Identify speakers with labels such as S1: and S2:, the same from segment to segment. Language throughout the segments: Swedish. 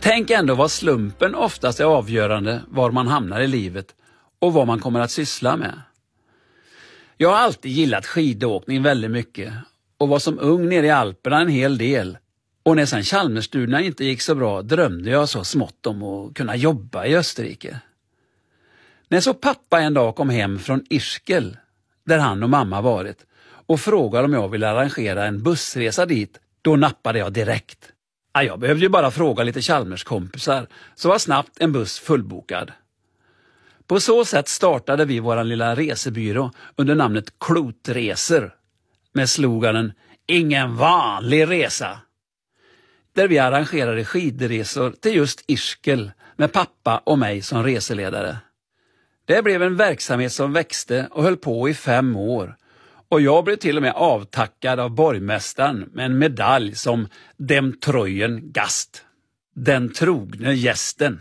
S1: Tänk ändå vad slumpen oftast är avgörande var man hamnar i livet och vad man kommer att syssla med. Jag har alltid gillat skidåkning väldigt mycket och var som ung nere i Alperna en hel del. Och när sen Chalmersstudierna inte gick så bra drömde jag så smått om att kunna jobba i Österrike. När så pappa en dag kom hem från Ischgl, där han och mamma varit, och frågade om jag ville arrangera en bussresa dit, då nappade jag direkt. Jag behövde ju bara fråga lite Chalmerskompisar, så var snabbt en buss fullbokad. På så sätt startade vi vår lilla resebyrå under namnet Klotresor, med sloganen "Ingen vanlig resa", där vi arrangerade skidresor till just Ischgl med pappa och mig som reseledare. Det blev en verksamhet som växte och höll på i 5 år. Och jag blev till och med avtackad av borgmästaren med en medalj som Dem treuen Gast, den trogne gästen.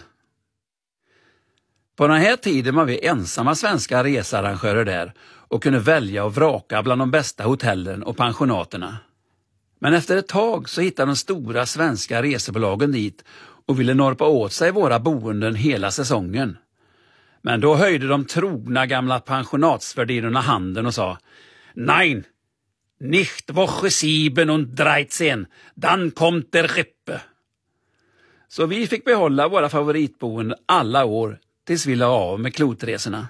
S1: På den här tiden var vi ensamma svenska researrangörer där och kunde välja och vraka bland de bästa hotellen och pensionaterna. Men efter ett tag så hittade de stora svenska resebolagen dit och ville norpa åt sig våra boenden hela säsongen. Men då höjde de trogna gamla pensionatsvärdinnorna handen och sa: "Nein, nicht Woche 7 und 13, dann kommt der Rippe." Så vi fick behålla våra favoritboenden alla år tills vi la av med klotresorna.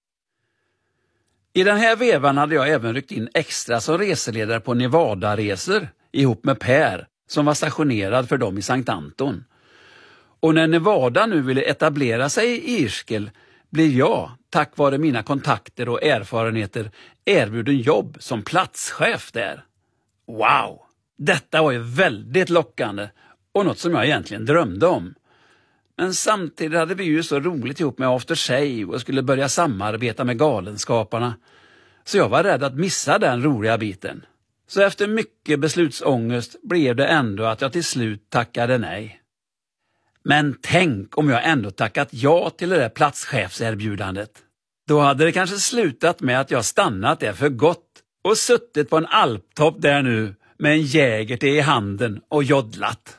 S1: I den här vevan hade jag även ryckt in extra som reseledare på Nevada-resor ihop med Per, som var stationerad för dem i Sankt Anton. Och när Nevada nu ville etablera sig i Ischgl blev jag, tack vare mina kontakter och erfarenheter, erbjuden jobb som platschef där. Wow! Detta var ju väldigt lockande och något som jag egentligen drömde om. Men samtidigt hade vi ju så roligt ihop med After Shave och skulle börja samarbeta med Galenskaparna. Så jag var rädd att missa den roliga biten. Så efter mycket beslutsångest blev det ändå att jag till slut tackade nej. Men tänk om jag ändå tackat ja till det där platschefserbjudandet. Då hade det kanske slutat med att jag stannat där för gott och suttit på en alptopp där nu med en jägert i handen och joddlat.